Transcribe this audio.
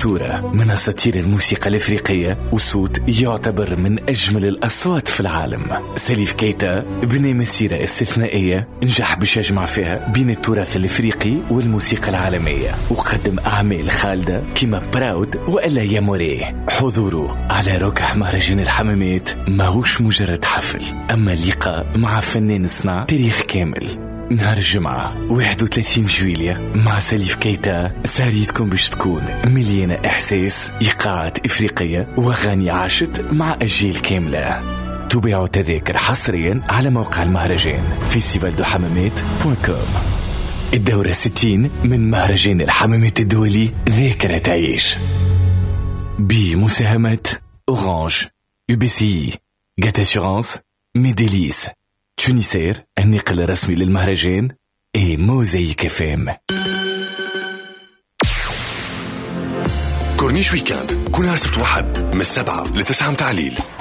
التورة من أساطير الموسيقى الإفريقية، وصوت يعتبر من أجمل الأصوات في العالم. سليف كيتا بني مسيرة استثنائية نجح باش يجمع فيها بين التراث الإفريقي والموسيقى العالمية، وقدم أعمال خالدة كما براود وإلا يا موري. حضوره على ركح مهرجان الحمامات ماهوش مجرد حفل، أما لقاء مع فنان صنع تاريخ كامل. نهار الجمعة 31 جويلية مع سليف كيتا سهريتكم باش تكون مليانة إحساس، إيقاعات إفريقية وأغاني عاشت مع أجيال كاملة. تباعوا تذاكر حصريا على موقع المهرجان festivaldohammamet.com. الدورة 60 من مهرجان الحمامات الدولي ذاكرة تعيش، بمساهمة أورانج، UBCI، جات أسيورانس، ميديليس، تونيسير النقل الرسمي للمهرجان، اي موزايك FM. كورنيش ويكاند كل نهار سبت وحد من 7 ل 9 متاع الليل.